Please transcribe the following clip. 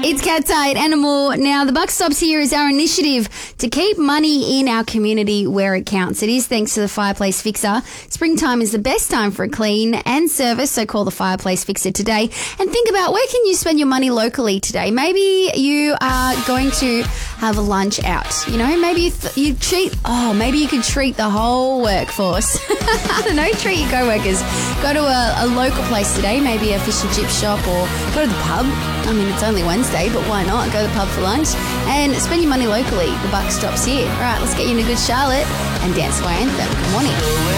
It's Cat's Eye Animal. Now, the buck stops here is our initiative to keep money in our community where it counts. It is thanks to the Fireplace Fixer. Springtime is the best time for a clean and service, so call the Fireplace Fixer today and think about where can you spend your money locally today. Maybe you are going to have a lunch out. You know, maybe maybe you could treat the whole workforce. I don't know, treat your co-workers. Go to a local place today, maybe a fish and chip shop, or go to the pub. I mean, it's only Wednesday, but why not? Go to the pub for lunch and spend your money locally. The buck stops here. All right, let's get you into Good Charlotte and dance to our anthem. Good morning.